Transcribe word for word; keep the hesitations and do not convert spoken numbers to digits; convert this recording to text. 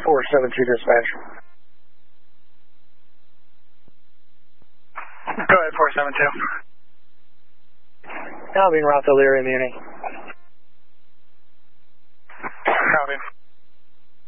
four seven two dispatch. Go ahead, four seven two. Calvin, Ralph O'Leary, Muni. Calvin.